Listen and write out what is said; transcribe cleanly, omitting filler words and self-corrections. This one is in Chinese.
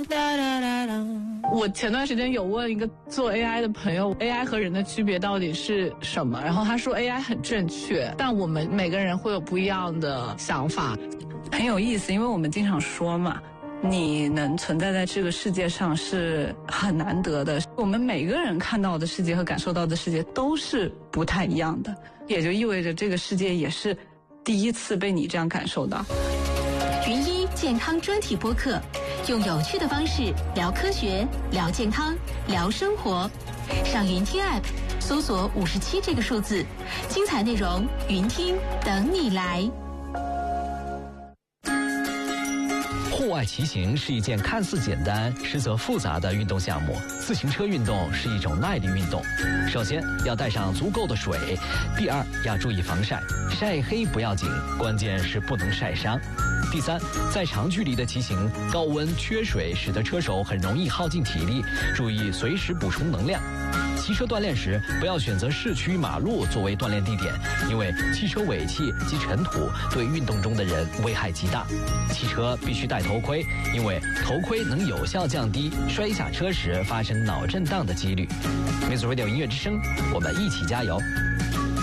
我前段时间有问一个做 AI 的朋友 AI 和人的区别到底是什么，然后他说 AI 很正确，但我们每个人会有不一样的想法。 很有意思，因为我们经常说嘛，你能存在在这个世界上是很难得的，我们每个人看到的世界和感受到的世界都是不太一样的，也就意味着这个世界也是第一次被你这样感受到。 云一健康专题播客，用有趣的方式聊科学、聊健康、聊生活。上云听 App 搜索57这个数字，精彩内容云听等你来。 户外骑行是一件看似简单实则复杂的运动项目。自行车运动是一种耐力运动，首先要带上足够的水，第二要注意防晒，晒黑不要紧，关键是不能晒伤。第三，在长距离的骑行，高温缺水使得车手很容易耗尽体力，注意随时补充能量。骑车锻炼时，不要选择市区马路作为锻炼地点，因为汽车尾气及尘土对运动中的人危害极大。骑车必须戴头盔，因为头盔能有效降低摔下车时发生脑震荡的几率。Mr. Radio 音乐之声，我们一起加油。